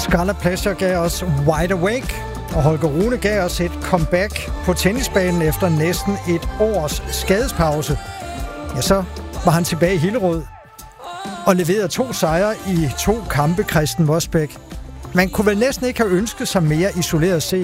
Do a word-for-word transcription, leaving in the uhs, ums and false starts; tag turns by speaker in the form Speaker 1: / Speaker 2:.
Speaker 1: Scarlet Pleasure gav os Wide Awake, og Holger Rune gav os et comeback på tennisbanen efter næsten et års skadespause. Ja, så var han tilbage i Hillerød og leverede to sejre i to kampe, Christen Mosbæk. Man kunne vel næsten ikke have ønsket sig mere isoleret set